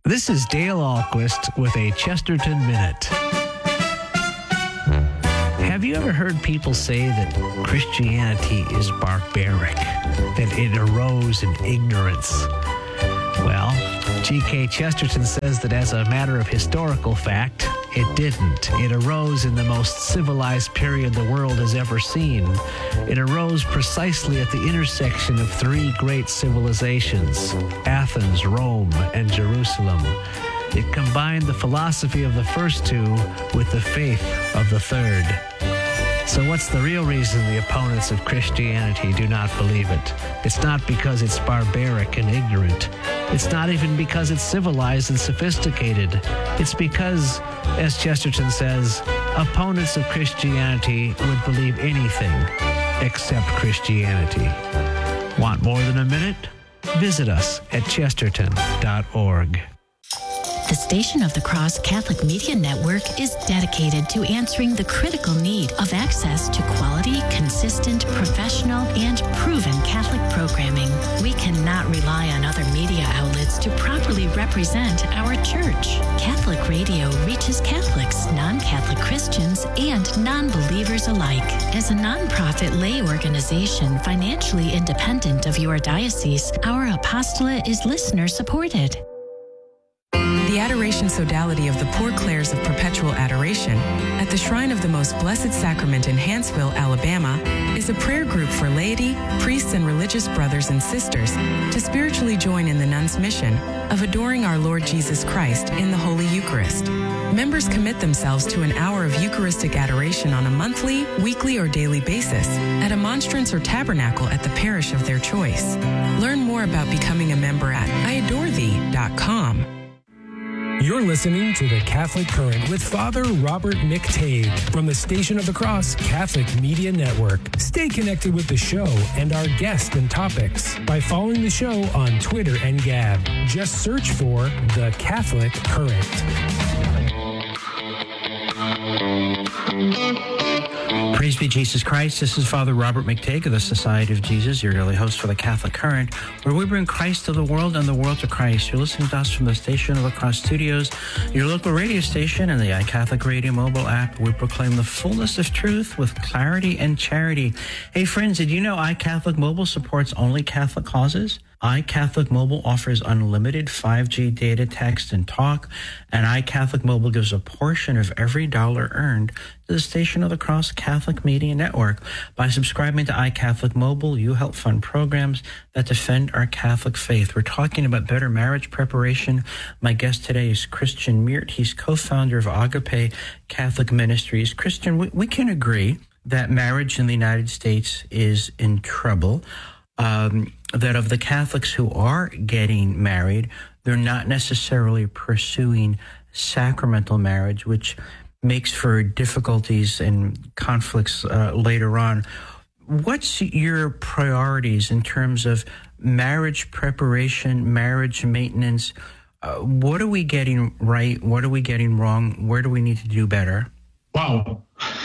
This is Dale Ahlquist with a Chesterton Minute. Have you ever heard people say that Christianity is barbaric, that it arose in ignorance? Well, G.K. Chesterton says that as a matter of historical fact, it didn't. It arose in the most civilized period the world has ever seen. It arose precisely at the intersection of three great civilizations, Athens, Rome, and Jerusalem. It combined the philosophy of the first two with the faith of the third. So what's the real reason the opponents of Christianity do not believe it? It's not because it's barbaric and ignorant. It's not even because it's civilized and sophisticated. It's because, as Chesterton says, opponents of Christianity would believe anything except Christianity. Want more than a minute? Visit us at chesterton.org. The Station of the Cross Catholic Media Network is dedicated to answering the critical need of access to quality, consistent, professional, and proven Catholic programming. We cannot rely on other media outlets to properly represent our Church. Catholic radio reaches Catholics, non-Catholic Christians, and non-believers alike. As a nonprofit lay organization financially independent of your diocese, our apostolate is listener-supported. The Adoration Sodality of the Poor Clares of Perpetual Adoration at the Shrine of the Most Blessed Sacrament in Hanceville, Alabama, is a prayer group for laity, priests, and religious brothers and sisters to spiritually join in the nuns' mission of adoring our Lord Jesus Christ in the Holy Eucharist. Members commit themselves to an hour of Eucharistic adoration on a monthly, weekly, or daily basis at a monstrance or tabernacle at the parish of their choice. Learn more about becoming a member at iadorethee.com. You're listening to The Catholic Current with Father Robert McTague from the Station of the Cross Catholic Media Network. Stay connected with the show and our guests and topics by following the show on Twitter and Gab. Just search for The Catholic Current. Praise be Jesus Christ. This is Father Robert McTague of the Society of Jesus, your daily host for the Catholic Current, where we bring Christ to the world and the world to Christ. You're listening to us from the Station of the Cross Studios, your local radio station, and the iCatholic Radio mobile app. We proclaim the fullness of truth with clarity and charity. Hey, friends, did you know iCatholic Mobile supports only Catholic causes? iCatholic Mobile offers unlimited 5G data, text, and talk, and iCatholic Mobile gives a portion of every dollar earned to the Station of the Cross Catholic Media Network. By subscribing to iCatholic Mobile, you help fund programs that defend our Catholic faith. We're talking about better marriage preparation. My guest today is Christian Meert. He's co-founder of Agape Catholic Ministries. Christian, we can agree that marriage in the United States is in trouble. That of the Catholics who are getting married, they're not necessarily pursuing sacramental marriage, which makes for difficulties and conflicts later on. What's your priorities in terms of marriage preparation, marriage maintenance? What are we getting right? What are we getting wrong? Where do we need to do better? Wow.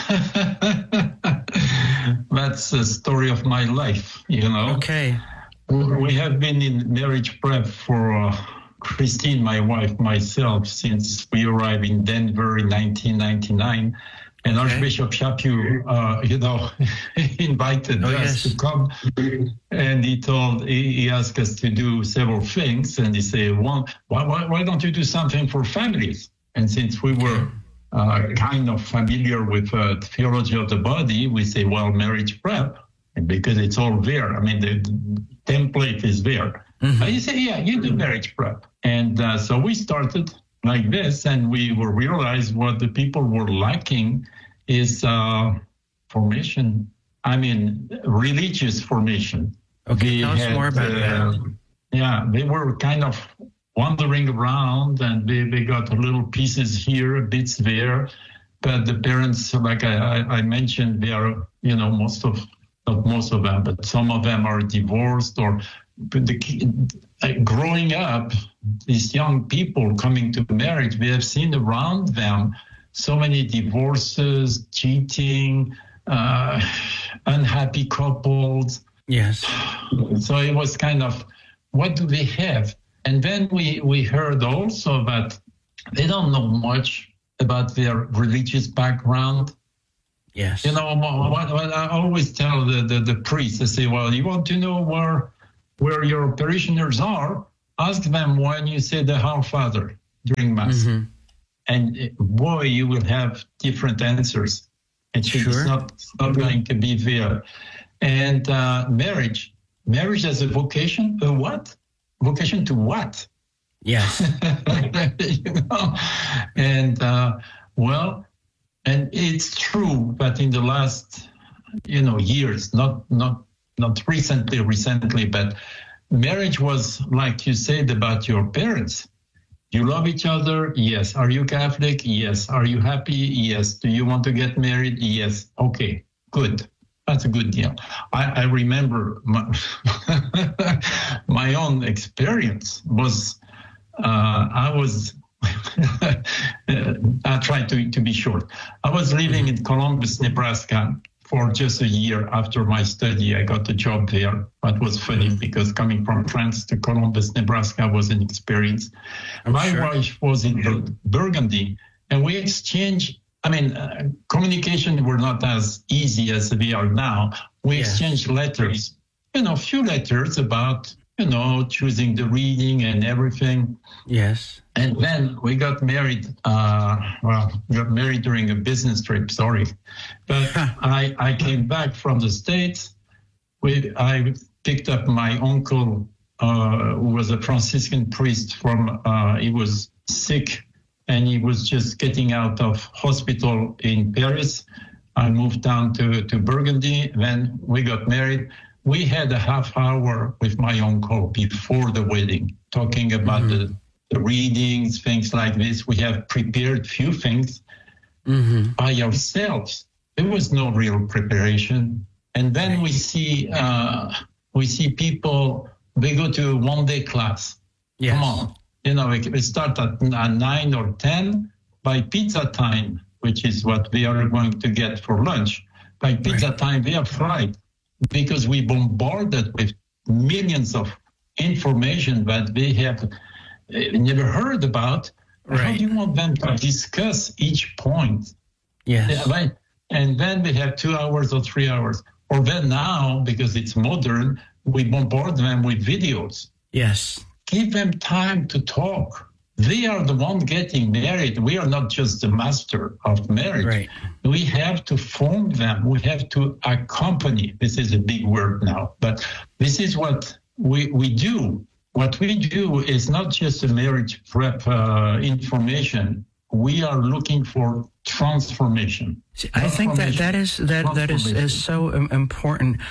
That's the story of my life, you know. Okay. We have been in marriage prep for Christine, my wife, myself, since we arrived in Denver in 1999. And okay. Archbishop Chaput, invited us to come. And he asked us to do several things. And he said, why don't you do something for families? And since we were kind of familiar with theology of the body, we say, well, marriage prep, and because it's all there. I mean, the template is there. Mm-hmm. And you say, yeah, you do marriage prep. And so we started like this, and we realized what the people were lacking is formation. I mean, religious formation. Okay, tell us more about that. Yeah, they were kind of wandering around, and they got little pieces here, bits there. But the parents, like I mentioned, they are, not most of them, but some of them are divorced or growing up, these young people coming to marriage, we have seen around them so many divorces, cheating, unhappy couples. Yes. So it was kind of, what do they have? And then we heard also that they don't know much about their religious background. Yes. You know, what I always tell the priests, I say, well, you want to know where your parishioners are? Ask them when you say the Our Father during Mass. Mm-hmm. And boy, you will have different answers. And it's not going to be there. And marriage as a vocation, a what? Vocation to what? Yes. You know? And and it's true that in the last, years, not recently, but marriage was like you said about your parents. You love each other? Yes. Are you Catholic? Yes. Are you happy? Yes. Do you want to get married? Yes. Okay, good. That's a good deal. I remember my own experience was, I try to be short. I was living in Columbus, Nebraska for just a year after my study. I got a job there. That was funny because coming from France to Columbus, Nebraska was an experience. My wife was in Burgundy, and we exchanged, communication were not as easy as they are now. We exchanged letters, a few letters about, choosing the reading and everything. Yes. And then we got married. We got married during a business trip. Sorry, but I came back from the States. I picked up my uncle, who was a Franciscan priest he was sick, and he was just getting out of hospital in Paris. I moved down to Burgundy. Then we got married. We had a half hour with my uncle before the wedding, talking about the readings, things like this. We have prepared few things by ourselves. There was no real preparation. And then we see people, they go to one-day class. Yes. Come on. We start at 9 or 10 by pizza time, which is what we are going to get for lunch. By pizza time, they are fried because we bombarded with millions of information that they have never heard about. Right. How do you want them to discuss each point? Yes. Right? And then they have 2 hours or 3 hours. Or then now, because it's modern, we bombard them with videos. Yes. Give them time to talk. They are the one getting married. We are not just the master of marriage. Right. We have to form them. We have to accompany. This is a big word now, but this is what we do. What we do is not just a marriage prep information. We are looking for transformation. I think that is so important.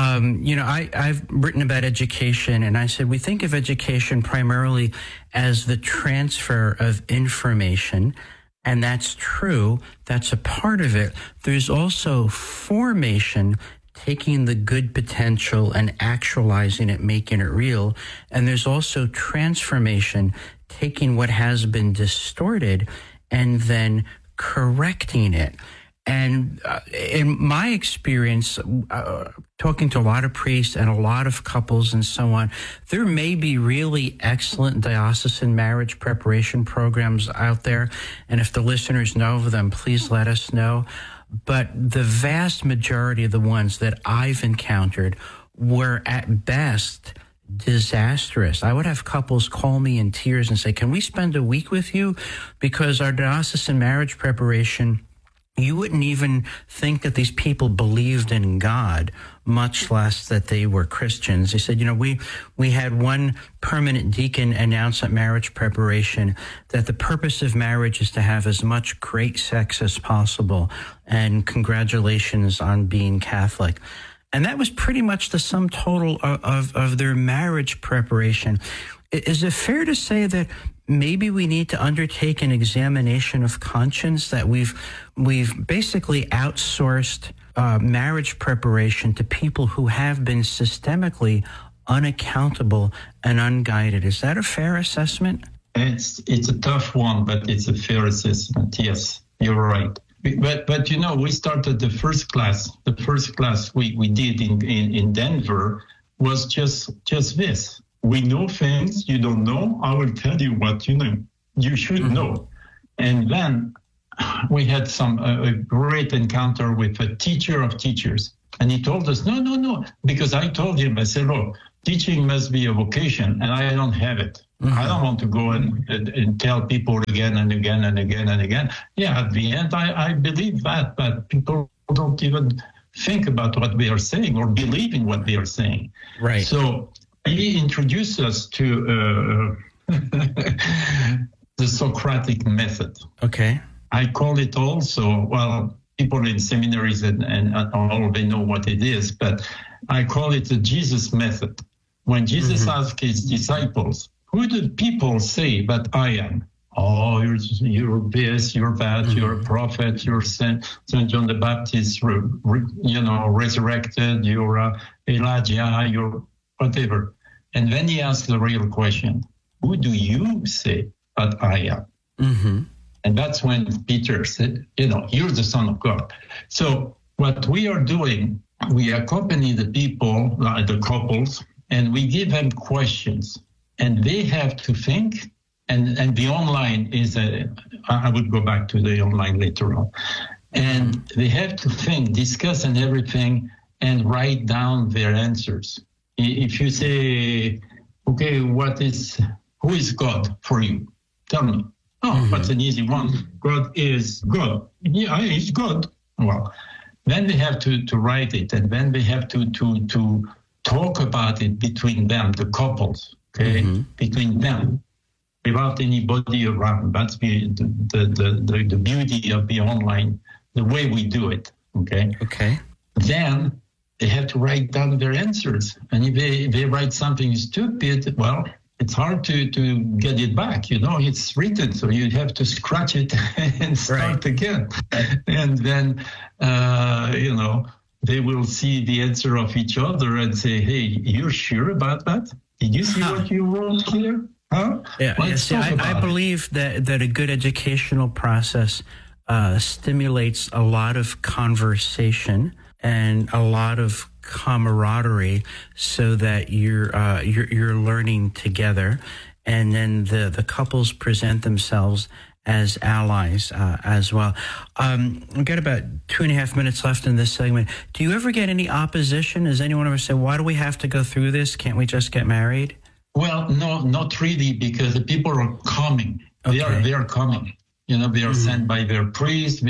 I've written about education, and I said we think of education primarily as the transfer of information, and that's true. That's a part of it. There's also formation, taking the good potential and actualizing it, making it real. And there's also transformation, taking what has been distorted and then correcting it. And in my experience, talking to a lot of priests and a lot of couples and so on, there may be really excellent diocesan marriage preparation programs out there. And if the listeners know of them, please let us know. But the vast majority of the ones that I've encountered were at best disastrous. I would have couples call me in tears and say, can we spend a week with you? Because our diocesan marriage preparation, you wouldn't even think that these people believed in God, much less that they were Christians. They said, we had one permanent deacon announce at marriage preparation that the purpose of marriage is to have as much great sex as possible. And congratulations on being Catholic. And that was pretty much the sum total of their marriage preparation. Is it fair to say that maybe we need to undertake an examination of conscience, that we've basically outsourced marriage preparation to people who have been systemically unaccountable and unguided? Is that a fair assessment? It's a tough one, but it's a fair assessment. Yes, you're right. But we started the first class. The first class we did in Denver was just this. we know things you don't know. I will tell you what you know. You should know. And then we had a great encounter with a teacher of teachers. And he told us, no, because I told him, I said, look, teaching must be a vocation, and I don't have it. I don't want to go and tell people again and again and again and again. Yeah, at the end, I believe that, but people don't even think about what they are saying or believe in what they are saying. Right. So he introduced us to the Socratic method. Okay. I call it also, well, people in seminaries and all, they know what it is, but I call it the Jesus method. When Jesus asked his disciples, who do people say that I am? Oh, you're this, you're that, you're a prophet, you're Saint John the Baptist, resurrected, you're Elijah, you're whatever. And then he asked the real question, who do you say that I am? Mm-hmm. And that's when Peter said, you're the Son of God. So what we are doing, we accompany the people, the couples, and we give them questions. And they have to think. And the online is I would go back to the online later on. And they have to think, discuss and everything, and write down their answers. If you say, okay, who is God for you? Tell me. Oh, that's an easy one. God is God. Yeah, he's God. Well, then they have to write it, and then they have to talk about it between them, the couples, okay, between them, without anybody around. That's the beauty of the online, the way we do it, okay? Okay. Then they have to write down their answers. And if they write something stupid, well, it's hard to get it back. It's written, so you have to scratch it and start again. And then, they will see the answer of each other and say, hey, you're sure about that? Did you see what you wrote here? Huh? Yeah, I believe that a good educational process stimulates a lot of conversation and a lot of camaraderie, so that you're learning together, and then the couples present themselves as allies as well. We've got about 2.5 minutes left in this segment. Do you ever get any opposition? Does anyone ever say, why do we have to go through this? Can't we just get married? Well, no, not really, because the people are coming. Okay. They are coming. They are sent by their priest.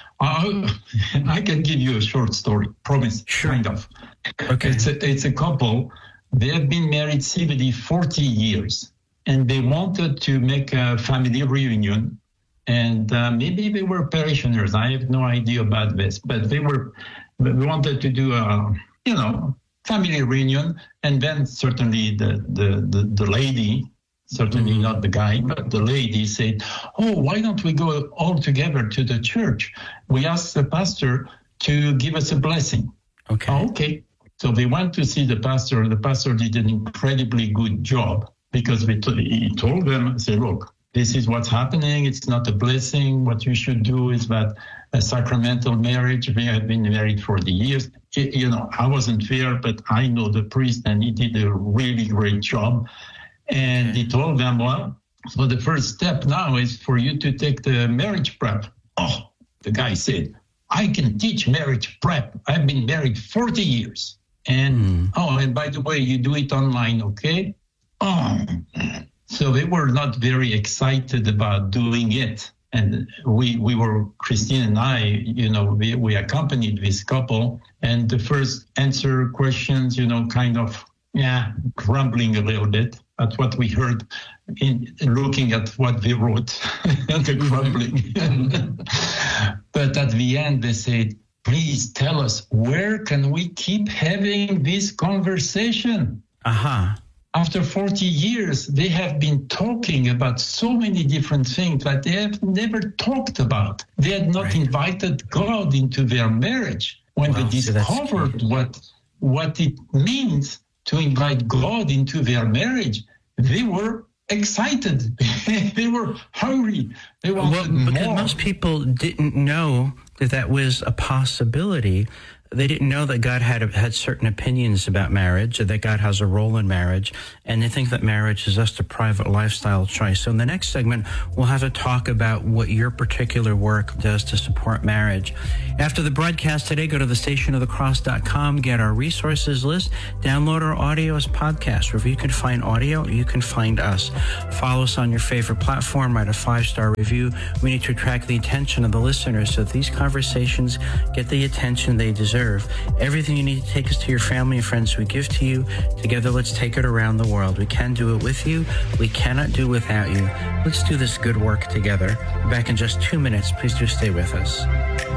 I can give you a short story. Promise, sure. Kind of. Okay. It's a couple. They have been married civilly 40 years, and they wanted to make a family reunion. And maybe they were parishioners. I have no idea about this, but we wanted to do a, family reunion. And then certainly the lady, certainly not the guy, but the lady said, oh, why don't we go all together to the church? We asked the pastor to give us a blessing. Okay. Oh, okay. So they went to see the pastor. The pastor did an incredibly good job, because he told them, say, look, this is what's happening. It's not a blessing. What you should do is that a sacramental marriage. We have been married 40 years. I wasn't there, but I know the priest, and he did a really great job. And he told them, well, so the first step now is for you to take the marriage prep. Oh, the guy said, I can teach marriage prep. I've been married 40 years. And, and by the way, you do it online, okay? Oh, so they were not very excited about doing it. And we were, Christine and I, we accompanied this couple. And the first answer questions, kind of, grumbling a little bit at what we heard in looking at what they wrote, and the grumbling. But at the end, they said, please tell us, where can we keep having this conversation? After 40 years, they have been talking about so many different things that they have never talked about. They had not invited God into their marriage. When they discovered what it means to invite God into their marriage, they were excited. They were hungry. They wanted more. Because most people didn't know that was a possibility. They didn't know that God had certain opinions about marriage, that God has a role in marriage, and they think that marriage is just a private lifestyle choice. So in the next segment, we'll have a talk about what your particular work does to support marriage. After the broadcast today, go to thestationofthecross.com, get our resources list, download our audio as podcasts. Wherever you can find audio, you can find us. Follow us on your favorite platform, write a 5-star review. We need to attract the attention of the listeners so that these conversations get the attention they deserve. Everything you need to take us to your family and friends we give to you. Together, let's take it around the world. We can do it with you. We cannot do without you. Let's do this good work together. Back in just 2 minutes. Please do stay with us.